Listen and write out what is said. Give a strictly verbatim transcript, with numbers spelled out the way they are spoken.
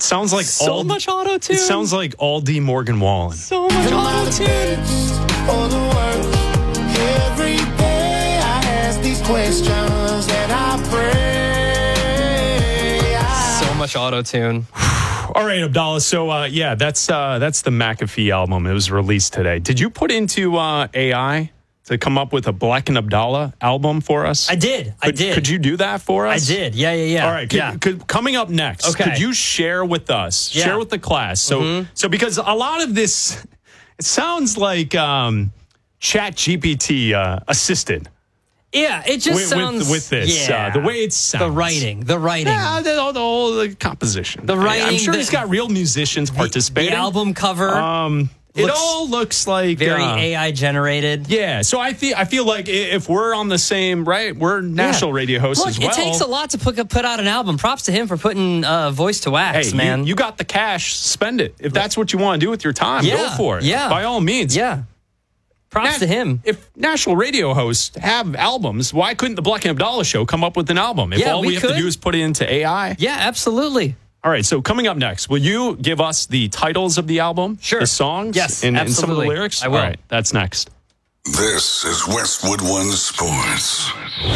sounds like so all, much auto tune. It sounds like all D. Morgan Wallen. So much auto tune. Every day I ask these questions and I pray. So much auto tune. All right, Abdallah. So, uh, yeah, that's uh, that's the McAfee album. It was released today. Did you put into uh, A I to come up with a Black and Abdallah album for us? I did. I could, did. Could you do that for us? I did. Yeah, yeah, yeah. All right. Could, yeah. could, coming up next, Okay. could you share with us, Yeah. share with the class? So, Mhm. so because a lot of this, it sounds like um, Chat G P T uh, assisted. Yeah, it just with, sounds... with, with this, yeah. uh, the way it sounds. The writing, the writing. Yeah, the, the, the whole the composition. The writing, I'm sure the- he's got real musicians participating. The album cover. Um, it looks all looks like very uh, A I generated. Yeah, so I feel I feel like i- if we're on the same right, we're national Yeah. radio hosts Look, as well. it takes a lot to put put out an album. Props to him for putting uh, voice to wax, Hey, man. You, you got the cash, spend it. If that's what you want to do with your time, Yeah, go for it. yeah. By all means. yeah. Props Na- to him. If national radio hosts have albums, why couldn't the Black and Abdallah show come up with an album? If Yeah, all we, we have to could. do is put it into A I. Yeah, absolutely. All right, so coming up next, will you give us the titles of the album? Sure. The songs? Yes, and, and some of the absolutely. lyrics? I will. Uh, All right, that's next. This is Westwood One Sports.